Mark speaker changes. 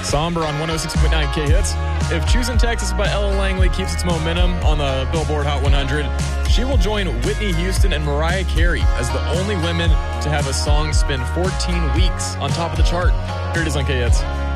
Speaker 1: Somber on 106.9 K-Hits. If Choosing Texas by Ella Langley keeps its momentum on the Billboard Hot 100, she will join Whitney Houston and Mariah Carey as the only women to have a song spend 14 weeks on top of the chart. Here it is on K-Hits.